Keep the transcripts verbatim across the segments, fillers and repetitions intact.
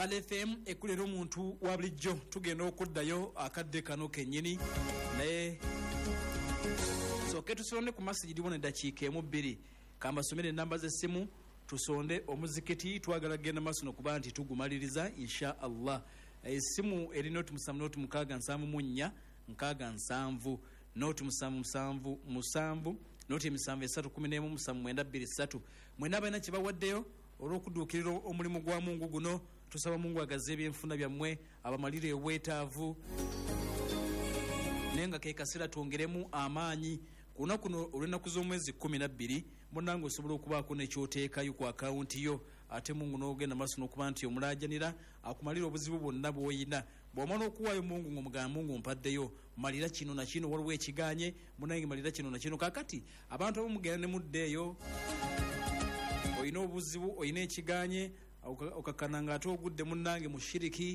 Pale F M ekulera omuntu wa bulijjo tugenda okuddayo akadde kano kennyini naye soke tusonde ku masijidi wona eddakiika emu bbiri kambasomere ennamba z'essimu tusonde omuzikiti twagala genda maaso nokuba nti tugumaliriza insha Allah. Essimu erina oti musanvu noti mukaaga nsanvu mu nnya nkaaga nsanvu noti musanvu musanvu musanvu noti emisanvu esatu kumi n'emu musanvu mwenda bbiri ssatu. Mwena abalina kye bawaddeyo olw'okuduukirira omulimu gwa Mungu guno tusaba Mungu agaze ebyenfuna byammwe abamalire obwetaavu nenga ke kasera twongeremu amaanyi kuna kuno olw'ennaku z'omwezi kumi na bbiri munange osobola okubaako nekyoteekayo ku akawunti yo ate Mungu n'ogenda maaso n'okuba nti omulaajanira akumalira obuzibu bwonna bw'oyina bw'omala okuwaayo Mungu ng'omugamba Mungu mpaddeyo malira kino na kino waliwo ekiganye munange malira kino na kino kakati abantu abamugenda ne muddeeyo oyina obuzibu oyina ekiganye okakana nga ate ogudde munange mu shiriki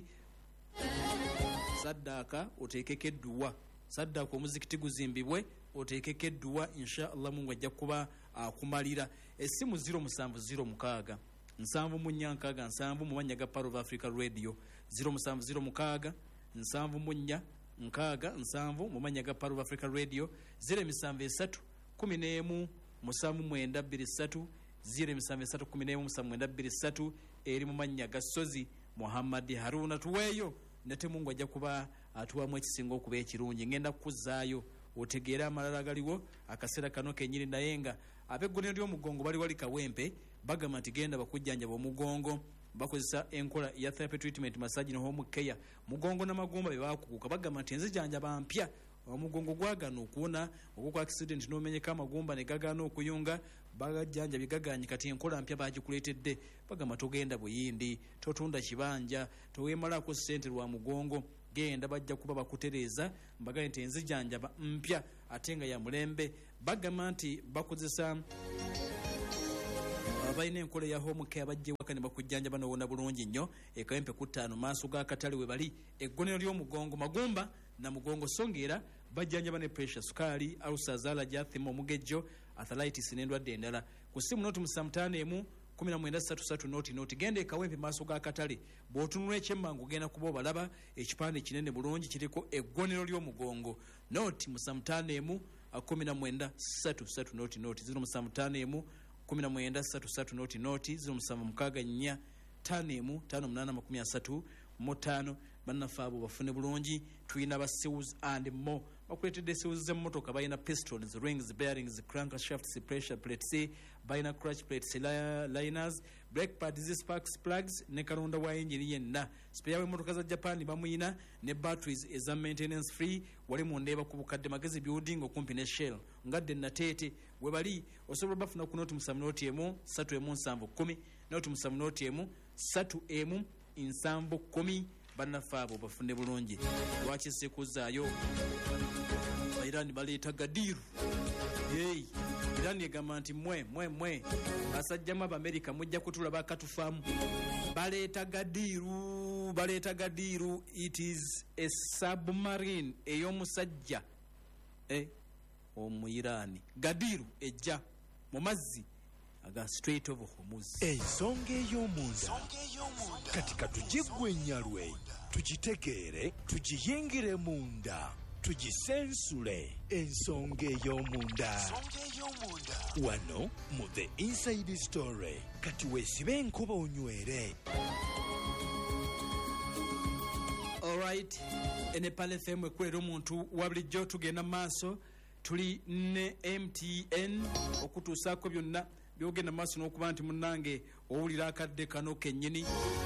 saddaaka oteekeko edduwa saddaaka omuzikiti guzimbibwe oteekeko edduwa insha Allah Mungu ajja kuba akumalira. Essimu zero musanvu zero mukaaga nsanvu mu nnya nkaaga nsanvu mu mannya ga Power of Africa Radio zero musanvu zero mukaaga nsanvu mu nnya nkaaga nsanvu mu mannya ga Power of Africa Radio zero emisanvu esatu kumi n'emu musanvu mwenda bbiri ssatu zero emisanvu esatu kumi n'emu musanvu mwenda bbiri ssatu eri mu mannya ga Sozi Muhammad Haruna tuweeyo nate Mungu ajja kuba atuwamu ekisinga okuba ekirungi ngenda kukuzaayo otegeera amalala galiwo akaseera kano kennyini naye nga ab'eggone ly'omugongo bali wali kawempe bagamba nti genda bakujjanjaba omugongo bakozesa enkola ya therapy treatment massage no home care mugongo n'amagumba be baakukuka bagamba nti enzijanjaba mpya omugongo gwagana okuwona okukwa accident n'omenyeka amagumba ne gagana okuyunga bagajjanja bigaganye kati enkola mpya bagikuleetedde bagamba togenda buyindi totunda kibanja toweemalako ssente lwa mugongo genda bajja kuba bakutereeza mbagaye nti enzijanjaba mpya ate nga ya mulembe bagamba nti bakozesa abalina enkola ya home care bajje waka ne bakujjanjaba n'owona bulungi nnyo ekawempe ku ttaano maaso g'akatale we bali eggonero ly'omugongo magumba na mugongo songera bajjanjaba ne pressure sukaali ulcers allergy athema omugejjo arthritis n'endwadde endala ku ssimu noti musamutaano emu kumi na mwenda ssatu ssatu noti noti genda ekawempe maaso g'akatale bw'otunula ekyemmangu genda kuba obalaba ekipande kinene bulungi kiriko eggonero ly'omugongo noti musamutaano emu kumi na mwenda ssatu ssatu noti noti zino musamutaano emu kumi na mwenda ssatu ssatu noti noti zino musanvu mukaaga nnya ttaano emu ttaano munaana makumi asatu mu ttaano bannaffe abo bafune bulungi tulina ba seals and more bakuleetedde seals z'emmotoka balina pistons rings bearings crankshafts pressure plates balina clutch plates liners brake pads sparks plugs ne kalonda wa engine yenna spare w'emmotoka za Japan bamuyina ne batteries eza maintenance free wali mu ndeeba ku bukadde magezi building okumpi ne Shell ngadde nateete we bali osobola bafuna ku noti musanvu noti emu ssatu emu nsanvu kkumi noti musanvu noti emu ssatu emu nsanvu kkumi bannaffe abo bafunde bulungi lwaki sekuzaayo Irani baleeta gadiru hey Irani egamba nti mwe mwe mwe basajjamu Abamerika mujja kutulaba katufaamu baleeta gadiru baleeta gadiru it is a submarine ey'omusajja eh omu Irani gadiru ejja mu mazzi aga Strait of Hormuz ensonga ey'omunda katika tugigwennyalwe tugitegeere tugiyingire munda tugisensule ensonga ey'omunda wano mu The Inside Story kati weesibe enkuba onywere. Alright ene Pale F M ekulera omuntu wa bulijjo tugenda maaso tuli ne M T N okutuusaako byonna byogenda maaso n'okuba nti munnange owulira akadde kano kennyini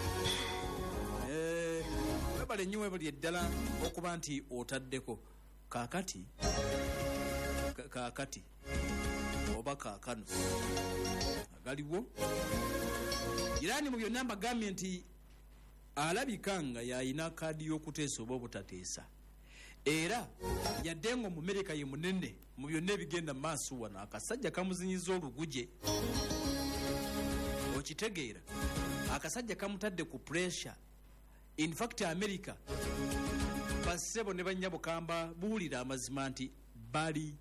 eh webale nnyo webali eddala okuba nti otaddeko kaakati kaakati oba kaakano agaliwo Irani mu byonna mbagambye nti alabika nga yayina kaadi y'okuteesa oba obutateesa era yaddengo mu Amerika ye munene mu byonna ebigenda maaso wano akasajja kamuzinyiza oluguje okitegeera akasajja kamutadde ku pressure. In fact America basebo ne banyabo kamba buulira amazima nti bali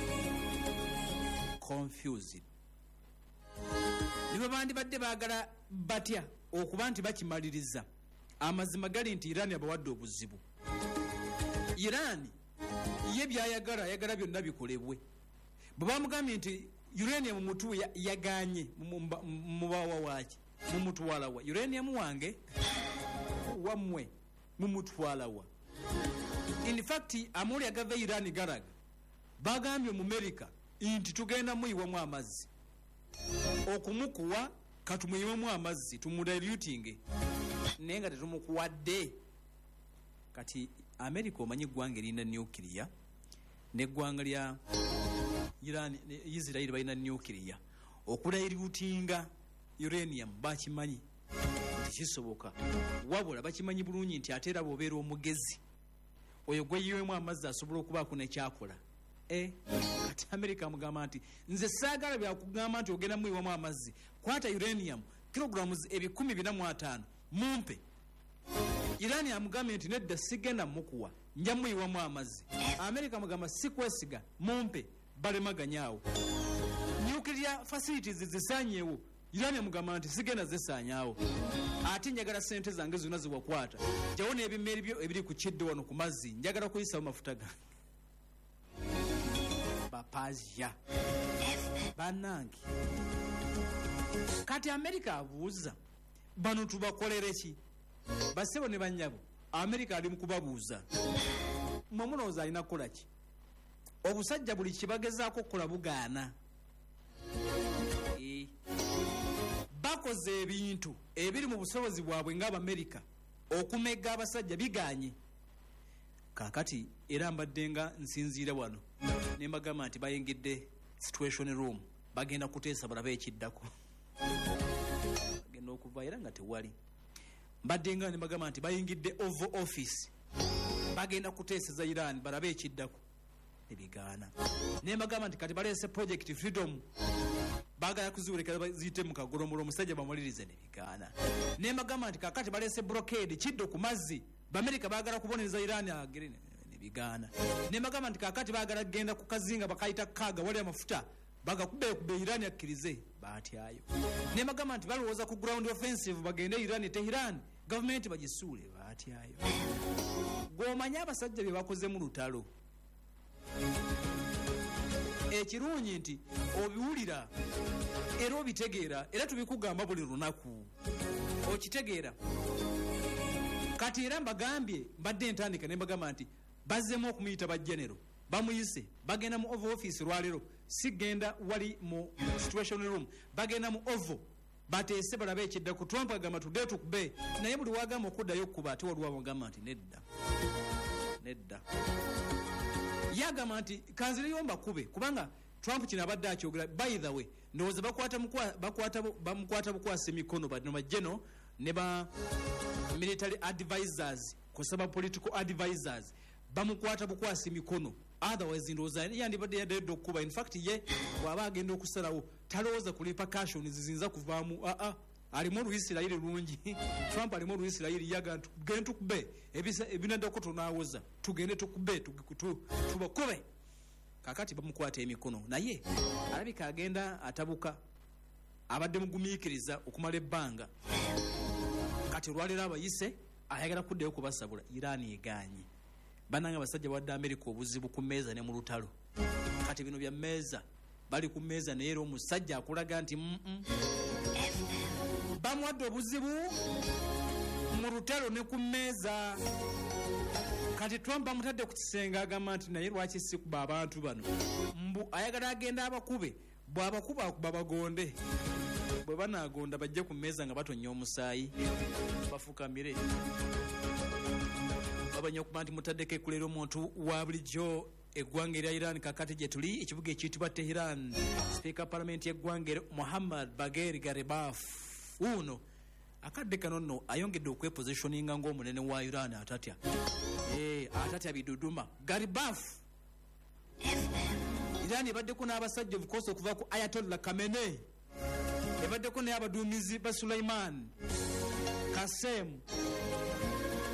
confused nibo bandi badde baagala batya okuba nti bakimaliriza amazima gali nti Iran abawadde obuzibu. Iran ye byayagala ayagala byonna bikolebwe. Bwe bamugambye nti uranium mutu yaganye mubawa waki mumutwala wa uranium wange wamwe mumutwala wa. In fact amuli agava Iran garaga bagambye mu America nti tugenda muyiwamu amazzi okumukuwa katumuyiwamu amazzi tumudiluting naye nga tetumukuwadde. Kati America omanyi eggwanga erina nuclear n'eggwanga lya Iran Israel balina nuclear. Okudilutinga uranium bakimanyi nti kisoboka, wabula bakimanyi bulungi nti ate era bw'obeera omugezi oyo gwe yiwemu amazzi asobola okubaako nekyakola. Eh, kati America amugamba nti nze saagala byakugamba nti ogenda muyiwamu amazzi, kwata uranium kilograms ebikumi bina mu ataano mumpe. Iran amugambye nti nedda sigenda mukuwa nja muyiwamu amazzi. America amugamba sikwesiga mumpe balemaganyaawo. Nuclear facilities zisaanyeewo. Iran amugamba nti sigenda zisaanyaawo. Ate njagala sente zange zonna ziwakwata. Jawo n'ebimera byo ebiri ku kiddo wano ku mazzi njagala kuyisa mafuta ga. Bapazya. Banange. Kati America abuuza bano tubakolere ki? Basebo ne banyabo. America ali mu kubabuuza. Mwamunooza alina kukola ki? Obusajja buli kibagezaako okukola bugaana. E. Bakoze ebintu ebiri mu busobozi bwabwe ng'Abamerika okumega abasajja biganye. Kakati era mbadde nga nsinziira wano ne mbagamba nti bayingidde situation room bagenda kuteesa balabe ekiddako. Bagenda okuva era nga tewali. Mbadde nga ne mbagamba nti bayingidde Oval Office bagenda kuteeseza Iran balabe ekiddako. Ebigaana. Ne mbagamba nti kati baleese Project Freedom bagala kuziwulekera baziyite mu kagolomola omusajja bamulirize ne bigaana. Ne mbagamba nti kakati baleese blockade kiddo ku mazzi B'Amerika bagala kubonereza Iran agere ne bigaana. Ne mbagamba nti kakati bagala genda ku kazinga bakayita kaga wali amafuta bagakube kube Iran akkirize batyayo. Ne mbagamba nti balowooza ku ground offensive bagende Iran te Iran government bagisuule batyayo. Gw'omanya abasajja bye bakoze mu lutalo. Ekirungi nti obiwulira era obitegeera era tubikugamba buli lunaku okitegeera. Kati era mbagambye mbadde ntandika ne mbagamba nti bazzemu okumuyita ba genero bamuyise bagenda mu Oval Office lwalero sigenda wali mu situation room bagenda mu Oval bateese balabe ekiddako. Trump agamba tudde tukube naye buli wagamba okuddayo okuba ate waliwo abagamba nti nedda nedda. Yagamba nti kanzireyo mbakube kubanga Trump kino abadde akyogera. By the way ndowooza bakwata bakwata bamukwata bukwasa emikono bano bajeno ne ba military advisors kusaba political advisors bamukwata bukwasa emikono. Otherwise ndowooza yandibadde yadde okuba. In fact ye bw'aba agenda okusalawo talowooza ku repercussions zizinza kuvaamu. a a alimu Oluisirayiri lungi. Trump alimu Oluisirayiri yaga tugende tukube ebinaddako tunaawoza tugende tukube tubakube. Kakati bamukwata emikono naye alabika agenda atabuka abadde mugumiikiriza okumala ebbanga. Kati olwalero abayise ayagala kuddeyo kubasabula. Iran eganye. Bananga abasajja wadde America obuzibu ku mmeeza ne mu lutalo. Kati bino bya mmeeza bali ku mmeeza naye era omusajja akulaga nti mm -mm. Bamuwadde obuzibu mu lutalo ne ku mmeeza. Kati Trump bamutadde ku kisenge agamba nti naye lwaki si kuba abantu bano mbu ayagala agenda abakube bw'abakuba akuba bagonde bwe banaagonda bajje ku mmeeza nga batonya omusaayi bafukamire. Babanya okuba nti mutaddeko ekulera omuntu wa bulijjo eggwanga erya Iran kakati gye tuli ekibuga ekiyitibwa Tehran. Speaker Parliament y'eggwanga eryo Muhammad Bagher Ghalibaf uno akadde kano nno ayongedde okwepositioninga ng'omunene wa Iran atatya. Eh, atatya biduduma. Ghalibaf Iran ebaddeko n'abasajja of course okuva ku Ayatollah Khamenei, ebaddeko naye abaduumizi ba Sulaiman Qasem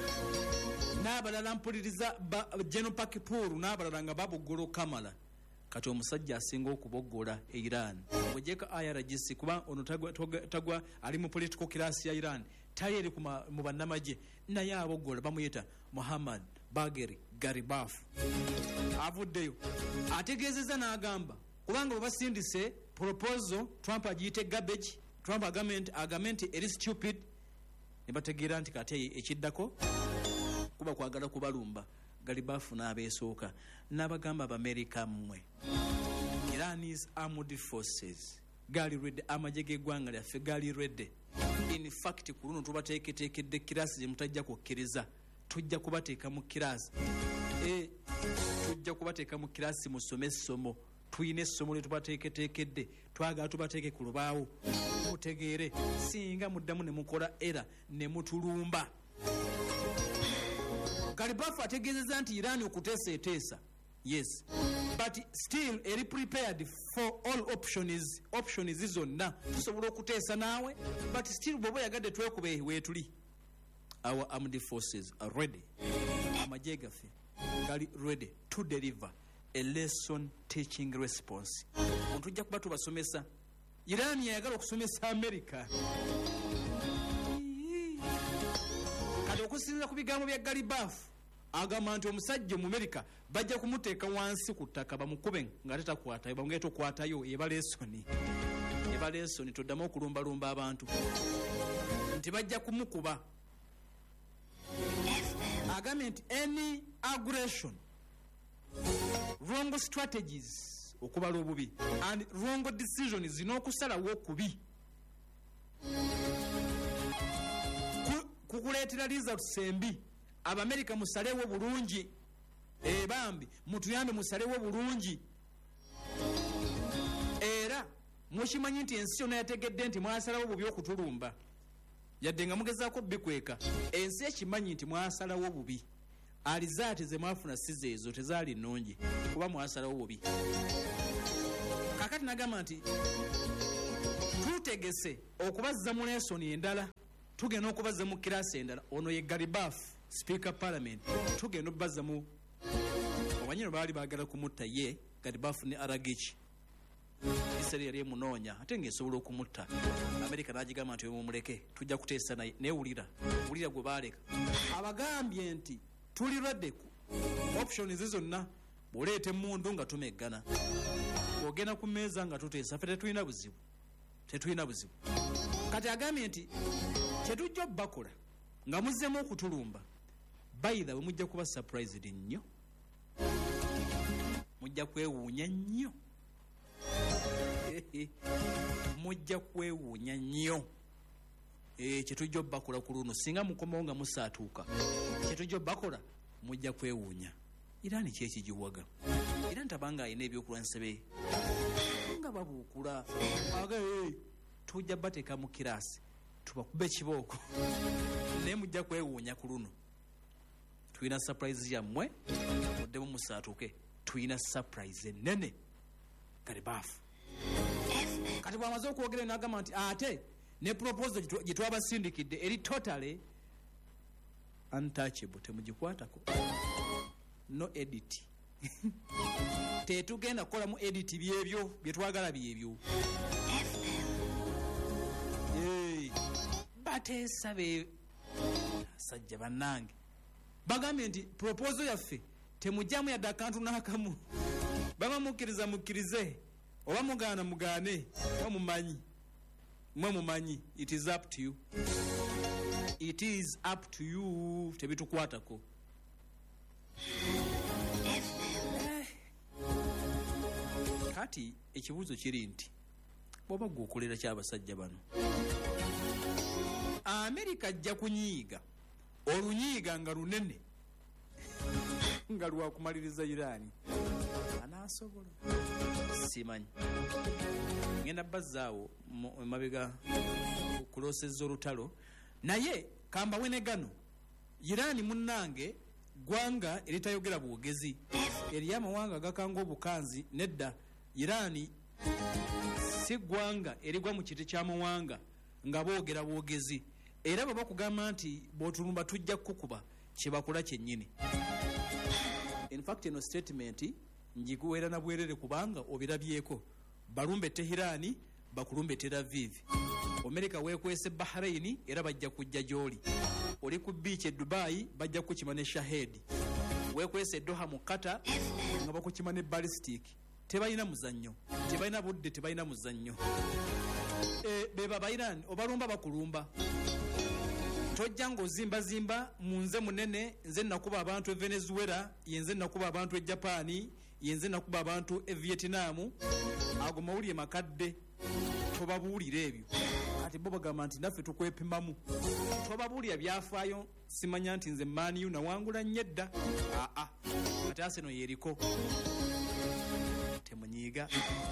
n'abalala mpuliriza ba General Pakipur n'abalala nga Babugolo Kamala. kati omusajja asinga okuboggola e Iran bwejeka I R G C kuba ono tagwa, tagwa, tagwa ali mu political class ya Iran tayeri mu bannamagye naye aboggola bamuyita Muhammad Bagheri Ghalibaf avuddeyo ategeezezza n'agamba kubanga babasindise proposal Trump agiyite garbage Trump agament agament eri stupid ne bategeera nti kati ekiddako kuba kwagala kubalumba Ghalibaf n'abeesooka n'abagamba Abamerika mmwe Iran's armed forces gali ready amagye g'eggwanga lyaffe gali ready in fact ku luno tubateeketeekedde kirasi gye mutajja kukkiriza tujja kubateeka mu kirasi e tujja kubateeka mu kirasi musome essomo tuyina essomo lye tubateeketeekedde twagala tubateeke ku lubaawo mutegeere singa muddamu ne mukola era ne mutulumba. Ghalibaf ategeezezza nti Iran okuteesa eteesa yes but still eri prepared for all options options zonna tusobola okuteesa naawe but still bw'oba yagadde twekube weetuli. Our armed forces are ready amagye gaffe gali ready to deliver a lesson teaching response. Ontujja kuba tubasomesa Iran yayagala okusomesa America kati okusinziira ku bigambo bya Ghalibaf agamba nti omusajja mu America bajja kumuteeka wansi ku ttaka bamukube nga tetakwatayo bamugee tokwatayo eba lesoni eba lesoni toddamu okulumbalumba abantu nti bajja kumukuba. Agambye nti any aggression wrong strategies okubala obubi and wrong decisions n'okusalawo kubi kukuleetera results embi. Abamerika musalewo bulungi ebambi mutuyambe musalewo bulungi era mukimanyi nti ensi yonna yategedde nti mwasalawo bubi okutulumba yadde nga mugezaako bikweka ensi ekimanyi nti mwasalawo bubi alizaati ze mwafuna size ezo tezaali nnungi kuba mwasalawo bubi. Kakati nagamba nti tutegese okubazza mu lesoni endala tugenda okubazza mu kirasi endala ono ye Ghalibaf Speaker Parliament tugenda obazza mu abanyino baali baagala kumutta ye Ghalibaf ne Aragichi iseri yali emunoonya ate ng'esobola okumutta Amerika n'agigamba nti mumuleke tujja kuteesa naye neewulira wulira gwe baaleka abagambye nti tuli ready ku options zonna bw'oleeta emmundu nga tumeggana ogenda ku mmeeza nga tuteesa ffe tetulina buzibu tetulina buzibu. Kati agambye nti tetujja bakola nga muzzemu okutulumba bayitha bwe mujja kuba surprised nnyo mujja kwewuunya nnyo mujja kwewuunya nnyo kyetujja bakola ku luno singa mukomawo nga musaatuuka kyetujja bakola mujja kwewuunya. Iran kyekigiwaga era ntabanga alina ebyokulwanyisa be nga babuukula aga tujja bateeka mu kirasi tubakube kibooko naye mujja kwewuunya ku luno. Tuyina surprise yammwe muddemu musaatuke tuyina surprise ennene Ghalibaf. Kati bw'amaze okwogera n'agamba nti ate ne proposal gye twabasindikidde eri totally untouchable temugikwatako no edit tetugenda kukolamu edit byebyo bye twagala byebyo bateesa be sajja bannange bagambye nti proposal yaffe temujjamu yadde akantu n'akamu baba mukkiriza mukkirize oba mugaana mugaane oba mumanyi mwe mumanyi it is up to you it is up to you tebitukwatako. Kati ekibuuzo kiri nti bw'oba gwe okolera ky'abasajja bano Amerika ajja kunyiiga olunyiiga nga lunene nga lwakumaliriza Iran anaasobola simanyi ngenda bazzaawo emabega kulosezza olutalo naye kambawe ne gano Iran munnange gwanga eritayogera bwogezi eri amawanga agakanga obukanzi nedda Iran si gwanga erigwa mu kiti ky'amawanga nga boogera bwogezi era bwe bakugamba nti bw'otulumba tujja kukuba kye bakola kyennyini. In fact eno statement njikuwera na bwerere kubanga obirabyeko balumbe Tehirani bakulumbe Tel Aviv. America wekwese Bahrain era bajja kujja joli. Oli ku beach e Dubai bajja kukimane Shahedi. Wekwese Doha mu Qatar nga bakukimane ballistic. Tebalina muzannyo, tebalina budde, tebalina muzannyo. E beba Bairan obalumba bakulumba. Tojja ng'ozimba zimba munze munene nze nakuba abantu e Venezuela, yenze nakuba abantu e Japan, yenze nakuba abantu e Vietnam. Ago mawulire makadde tobabuulire ebyo. Kati bo bagamba nti naffe tukwepimamu. Tobabuulira byafaayo simanya nti nze Man U nawangula nnyedda. Ah ah. Kati Arsenal yeriko. Temunyiiga.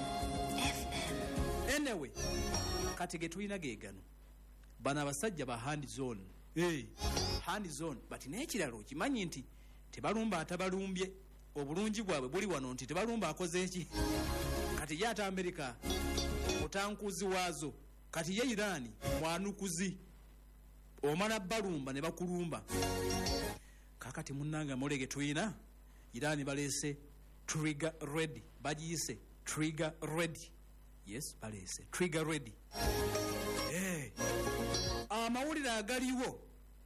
Anyway, kati ge tulina geegano. Bano abasajja ba hand zone. Hey, hand zone. But n'ekiralo okimanyi nti tebalumba atabalumbye. Obulungi bwabwe buli wano nti tebalumba akoze eki. Kati ye ate America mutankuzi waazo. Kati ye Irani mwanukuzi. Omala balumba ne bakulumba. Kakati munnanga molege tuyina Irani balese trigger ready. Bajiyise trigger ready. Yes, balese trigger ready. Hey. Amawulire agaliwo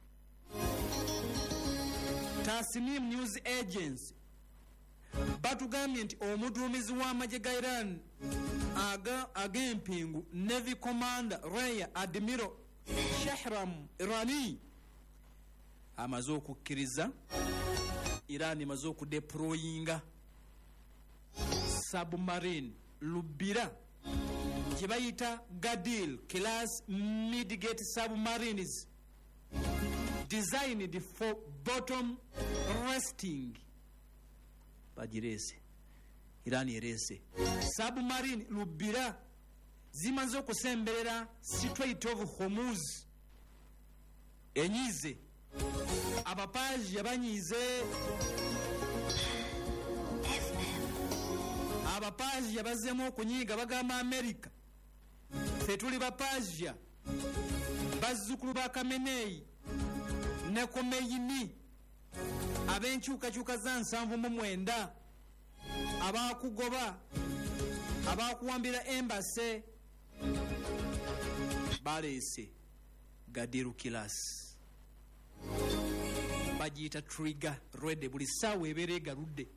Tasnim News Agency batugambye nti omuduumizi w'amagye ga Iran aga agempingu Navy Commander Rear Admiral Shahram Irani amaze okukkiriza Iran amaze okudeployinga submarine Lubira gye bayita Gadil class mitigate submarines designed for bottom resting. Bagirese Iran yerese submarine Lubira zimaze okusemberera Strait of Hormuz enyize abapaji yabanyize abapaji yabazemo okunyiga bagamba America fetuli bapaji bazzukulu ba Khamenei ne Khomeini abenkyukakyuka za nsanvu mu mwenda abakugoba abakuwambira embase balese Gadiru Kilas bagiyita trigger ready buli ssaawa ebeera egaludde